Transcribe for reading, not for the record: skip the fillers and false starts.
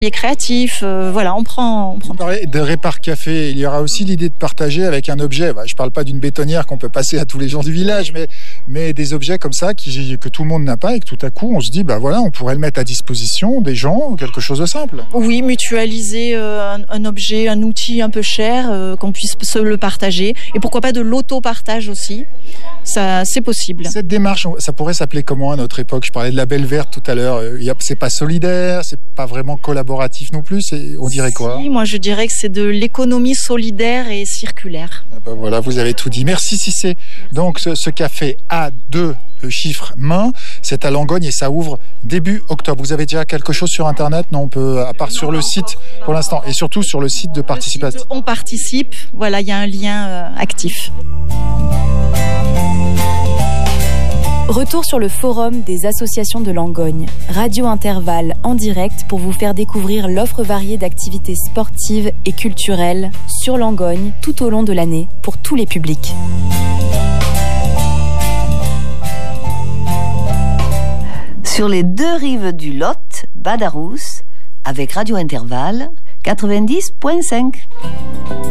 Il est créatif, voilà, on prend. Vous parlez de Répar Café, il y aura aussi l'idée de partager avec un objet. Je ne parle pas d'une bétonnière qu'on peut passer à tous les gens du village, mais des objets comme ça que tout le monde n'a pas et que tout à coup on se dit, on pourrait le mettre à disposition des gens, quelque chose de simple. Oui, mutualiser un objet, un outil un peu cher, qu'on puisse se le partager. Et pourquoi pas de l'auto-partage aussi, ça, c'est possible. Cette démarche, ça pourrait s'appeler comment à notre époque ? Je parlais de la Belle Verte tout à l'heure. C'est pas solidaire, c'est pas vraiment collaboratif non plus, on dirait quoi ? Moi je dirais que c'est de l'économie solidaire et circulaire. Voilà, vous avez tout dit. Merci Cissé. Donc ce café A2, le chiffre main, c'est à Langogne et ça ouvre début octobre. Vous avez déjà quelque chose sur Internet ? Non, on peut, à part sur le site pour l'instant, et surtout sur le site de participation. On participe, voilà, il y a un lien actif. Retour sur le forum des associations de Langogne. Radio Intervalle en direct pour vous faire découvrir l'offre variée d'activités sportives et culturelles sur Langogne tout au long de l'année pour tous les publics. Sur les deux rives du Lot, Badarousse, avec Radio Intervalle 90.5.